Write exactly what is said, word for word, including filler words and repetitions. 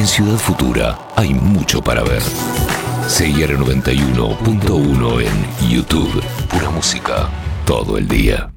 En Ciudad Futura hay mucho para ver. C I R noventa y uno punto uno en YouTube. Pura música todo el día.